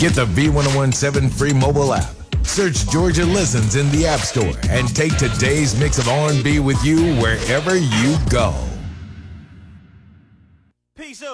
Get the V1017 free mobile app. Search Georgia Listens in the App Store and take today's mix of R&B with you wherever you go.